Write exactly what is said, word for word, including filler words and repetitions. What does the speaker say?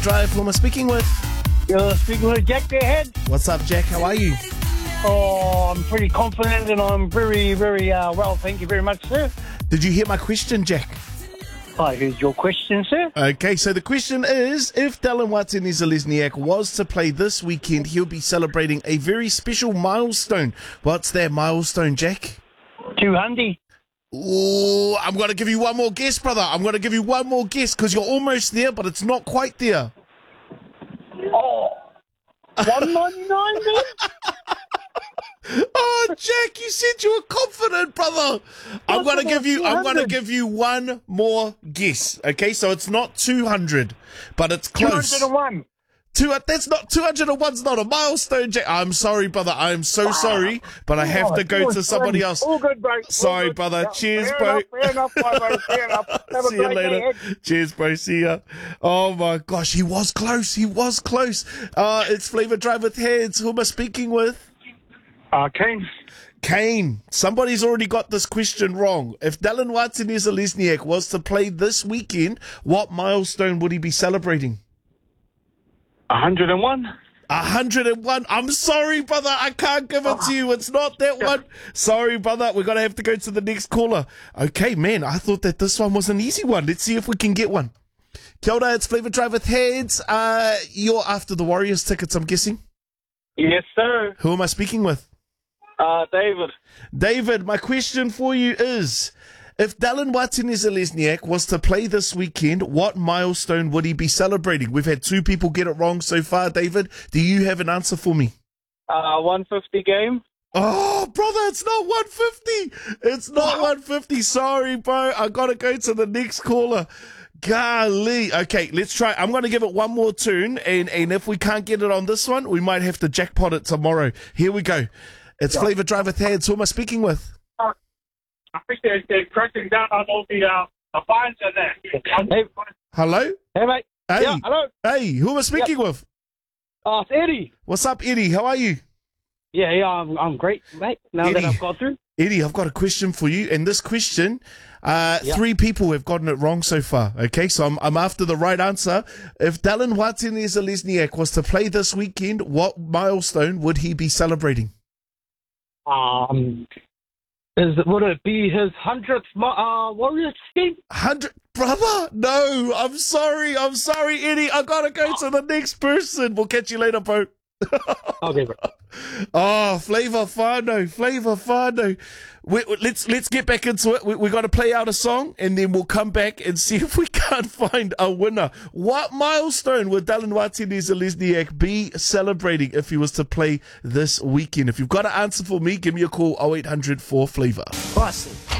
Drive, who am I speaking with? You're speaking with Jack the Head. What's up, Jack? How are you? Oh, I'm pretty confident and I'm very, very uh, well. Thank you very much, sir. Did you hear my question, Jack? I heard your question, sir. Okay, so the question is, if Dallin Watene-Zelezniak was to play this weekend, he'll be celebrating a very special milestone. What's that milestone, Jack? two hundred. Oh, I'm going to give you one more guess, brother. I'm going to give you one more guess because you're almost there, but it's not quite there. Oh, one ninety-nine then? Oh, Jack, you said you were confident, brother. I'm going to give you I'm going to give you one more guess. Okay, so it's not two hundred, but it's close. two hundred one. Two, that's not two hundred one's not a milestone, Jack. I'm sorry, brother. I'm so sorry, but I have to go to somebody else. All good, bro. All Sorry, good. brother. Yeah, Cheers, fair bro. Enough, fair enough, bro. Fair enough. Have See a you great later. day. Cheers, bro. See ya. Oh my gosh, he was close. He was close. Uh, it's Flavor Drive with Heads. Who am I speaking with? Uh, Kane. Kane. Somebody's already got this question wrong. If Dallin Watene-Zelezniak was to play this weekend, what milestone would he be celebrating? one hundred one. one hundred one. I'm sorry, brother. I can't give it to you. It's not that one. Sorry, brother. We're going to have to go to the next caller. Okay, man. I thought that this one was an easy one. Let's see if we can get one. Kia ora, it's Flavor Drive with Heads. Uh, you're after the Warriors tickets, I'm guessing? Yes, sir. Who am I speaking with? Uh, David. David, my question for you is, if Dallin Watene-Zelezniak was to play this weekend, what milestone would he be celebrating? We've had two people get it wrong so far, David. Do you have an answer for me? Uh, one fifty game. Oh, brother, it's not one fifty. It's not one fifty. Sorry, bro. I got to go to the next caller. Golly. Okay, let's try. I'm going to give it one more turn, and, and if we can't get it on this one, we might have to jackpot it tomorrow. Here we go. It's yeah. Flavor Drive with Heads. Who am I speaking with? I appreciate they cracking down on all the, uh, the fines and that. Hey. Hello? Hey, mate. Hey. Yeah, hello. Hey, who am I speaking yeah. with? Oh, it's Eddie. What's up, Eddie? How are you? Yeah, yeah, I'm, I'm great, mate, now Eddie, that I've got through. Eddie, I've got a question for you, and this question, uh, yep. three people have gotten it wrong so far, okay? So I'm, I'm after the right answer. If Dallin Watene-Zelezniak was to play this weekend, what milestone would he be celebrating? Um... Is would it be his hundredth uh, Warriors game? Hundred, brother? No, I'm sorry, I'm sorry, Eddie. I gotta go to the next person. We'll catch you later, bro. Okay, bro. Oh, Flavor Fano, Flavor Fano. We, let's let's get back into it. We, we got to play out a song, and then we'll come back and see if we can't find a winner. What milestone would Dallin Watene-Zelezniak be celebrating if he was to play this weekend? If you've got an answer for me, give me a call oh eight hundred four Flavor. Awesome.